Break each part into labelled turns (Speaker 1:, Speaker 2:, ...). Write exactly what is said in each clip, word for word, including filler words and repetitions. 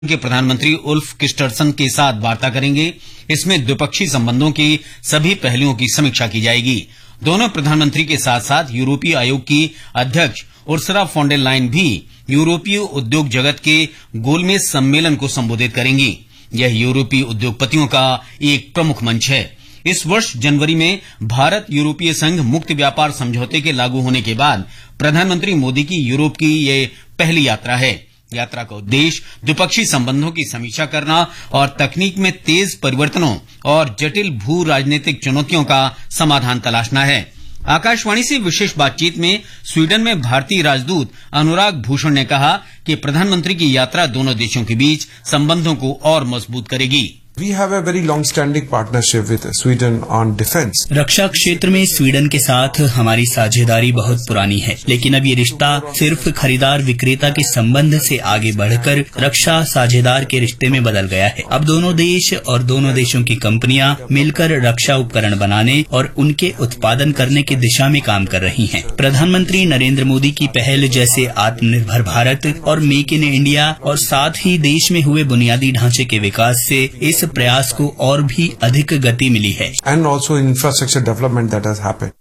Speaker 1: के प्रधानमंत्री Ulf Kristersson के साथ वार्ता करेंगे। इसमें द्विपक्षीय संबंधों के सभी पहलुओं की समीक्षा की जाएगी। दोनों प्रधानमंत्री के साथ साथ यूरोपीय आयोग की अध्यक्ष उर्सुला फॉन डेर लायन भी यूरोपीय उद्योग जगत के गोलमेज सम्मेलन को संबोधित करेंगी। यह यूरोपीय उद्योगपतियों का एक प्रमुख मंच है। इस वर्ष जनवरी में भारत यूरोपीय संघ मुक्त व्यापार समझौते के लागू होने के बाद प्रधानमंत्री मोदी की यूरोप की ये पहली यात्रा है। यात्रा का उद्देश्य द्विपक्षीय संबंधों की समीक्षा करना और तकनीक में तेज परिवर्तनों और जटिल भू राजनीतिक चुनौतियों का समाधान तलाशना है। आकाशवाणी से विशेष बातचीत में स्वीडन में भारतीय राजदूत अनुराग भूषण ने कहा कि प्रधानमंत्री की यात्रा दोनों देशों के बीच संबंधों को और मजबूत करेगी।
Speaker 2: We have a very long-standing partnership with Sweden on defense.
Speaker 3: रक्षा क्षेत्र में स्वीडन के साथ हमारी साझेदारी बहुत पुरानी है, लेकिन अब ये रिश्ता सिर्फ खरीदार विक्रेता के संबंध से आगे बढ़कर रक्षा साझेदार के रिश्ते में बदल गया है। अब दोनों देश और दोनों देशों की कंपनियां मिलकर रक्षा उपकरण बनाने और उनके उत्पादन करने की दिशा में काम कर रही हैं। प्रधानमंत्री नरेंद्र मोदी की पहल जैसे आत्मनिर्भर भारत और मेक इन इंडिया और साथ ही देश में हुए बुनियादी ढांचे के विकास से इस प्रयास को और भी अधिक गति मिली है।
Speaker 2: And also infrastructure development that has happened.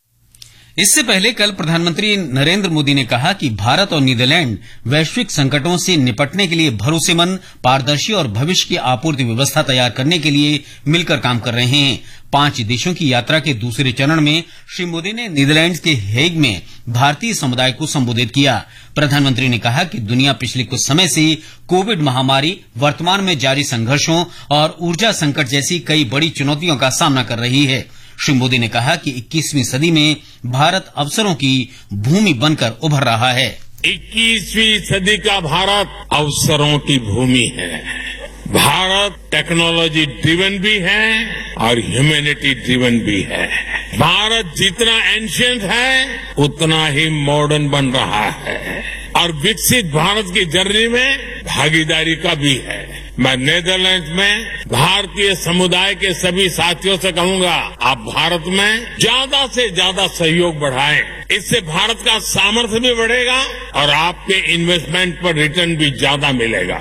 Speaker 1: इससे पहले कल प्रधानमंत्री नरेंद्र मोदी ने कहा कि भारत और नीदरलैंड वैश्विक संकटों से निपटने के लिए भरोसेमंद, पारदर्शी और भविष्य की आपूर्ति व्यवस्था तैयार करने के लिए मिलकर काम कर रहे हैं। पांच देशों की यात्रा के दूसरे चरण में श्री मोदी ने नीदरलैंड्स के हेग में भारतीय समुदाय को संबोधित किया। प्रधानमंत्री ने कहा कि दुनिया पिछले कुछ समय से कोविड महामारी, वर्तमान में जारी संघर्षों और ऊर्जा संकट जैसी कई बड़ी चुनौतियों का सामना कर रही है। श्री मोदी ने कहा कि इक्कीसवीं सदी में भारत अवसरों की भूमि बनकर उभर रहा है।
Speaker 4: इक्कीसवीं सदी का भारत अवसरों की भूमि है। भारत टेक्नोलॉजी ड्रिवन भी है और ह्यूमैनिटी ड्रिवन भी है। भारत जितना एंशिएंट है उतना ही मॉडर्न बन रहा है और विकसित भारत की जर्नी में भागीदारी का भी है। मैं नीदरलैंड्स में भारतीय समुदाय के सभी साथियों से कहूंगा, आप भारत में ज्यादा से ज्यादा सहयोग बढ़ाएं। इससे भारत का सामर्थ्य भी बढ़ेगा और आपके इन्वेस्टमेंट पर रिटर्न भी ज्यादा मिलेगा।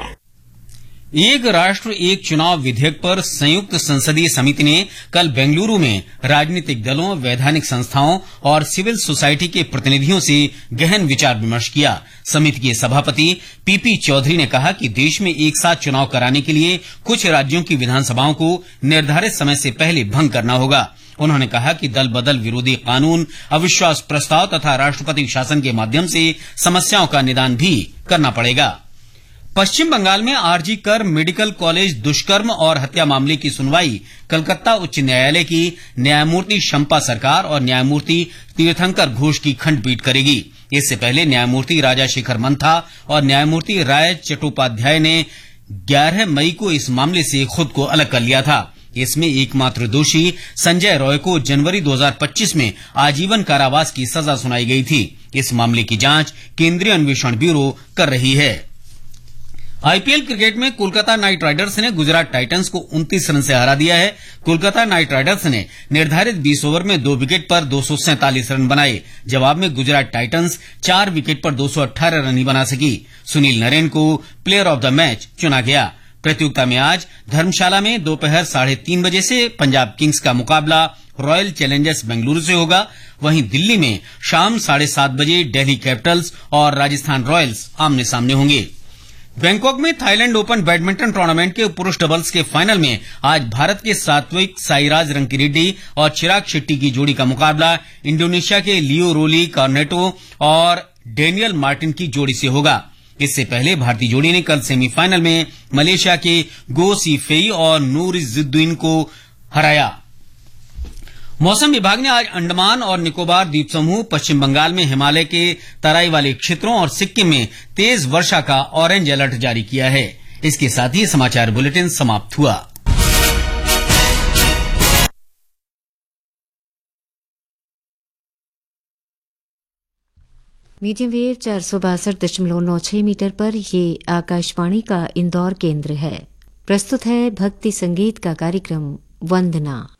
Speaker 1: एक राष्ट्र एक चुनाव विधेयक पर संयुक्त संसदीय समिति ने कल बेंगलुरु में राजनीतिक दलों, वैधानिक संस्थाओं और सिविल सोसाइटी के प्रतिनिधियों से गहन विचार विमर्श किया। समिति के सभापति पीपी चौधरी ने कहा कि देश में एक साथ चुनाव कराने के लिए कुछ राज्यों की विधानसभाओं को निर्धारित समय से पहले भंग करना होगा। उन्होंने कहा कि दल बदल विरोधी कानून, अविश्वास प्रस्ताव तथा राष्ट्रपति शासन के माध्यम से समस्याओं का निदान भी करना पड़ेगा। पश्चिम बंगाल में आरजी कर मेडिकल कॉलेज दुष्कर्म और हत्या मामले की सुनवाई कलकत्ता उच्च न्यायालय की न्यायमूर्ति शंपा सरकार और न्यायमूर्ति तीर्थंकर घोष की खंडपीठ करेगी। इससे पहले न्यायमूर्ति राजाशेखर मंथा और न्यायमूर्ति राय चट्टोपाध्याय ने ग्यारह मई को इस मामले से खुद को अलग कर लिया था। इसमें एकमात्र दोषी संजय रॉय को जनवरी दो हज़ार पच्चीस में आजीवन कारावास की सजा सुनाई गई थी। इस मामले की जांच केंद्रीय अन्वेषण ब्यूरो कर रही है। आईपीएल क्रिकेट में कोलकाता नाइट राइडर्स ने गुजरात टाइटंस को उनतीस रन से हरा दिया है। कोलकाता नाइट राइडर्स ने निर्धारित बीस ओवर में दो विकेट पर दो सौ सैंतालीस रन बनाए। जवाब में गुजरात टाइटंस चार विकेट पर दो सौ अठारह रन ही बना सकी। सुनील नरेन को प्लेयर ऑफ द मैच चुना गया। प्रतियोगिता में आज धर्मशाला में दोपहर साढ़े तीन बजे से पंजाब किंग्स का मुकाबला रॉयल चैलेंजर्स बेंगलुरु से होगा। वहीं दिल्ली में शाम साढ़े सात बजे दिल्ली कैपिटल्स और राजस्थान रॉयल्स आमने सामने होंगे। बैंकॉक में थाईलैंड ओपन बैडमिंटन टूर्नामेंट के पुरुष डबल्स के फाइनल में आज भारत के सात्विक साईराज रंकीरेड्डी और चिराग शेट्टी की जोड़ी का मुकाबला इंडोनेशिया के लियो रोली कार्नेटो और डेनियल मार्टिन की जोड़ी से होगा। इससे पहले भारतीय जोड़ी ने कल सेमीफाइनल में मलेशिया के गो सी फेई और नूर इज्जुद्दीन को हराया। मौसम विभाग ने आज अंडमान और निकोबार द्वीप समूह, पश्चिम बंगाल में हिमालय के तराई वाले क्षेत्रों और सिक्किम में तेज वर्षा का ऑरेंज अलर्ट जारी किया है। इसके साथ ही समाचार बुलेटिन समाप्त हुआ।
Speaker 5: मीडियम वेव चार सौ बासठ दशमलव नौ छह मीटर पर ये आकाशवाणी का इंदौर केंद्र है। प्रस्तुत है भक्ति संगीत का कार्यक्रम वंदना।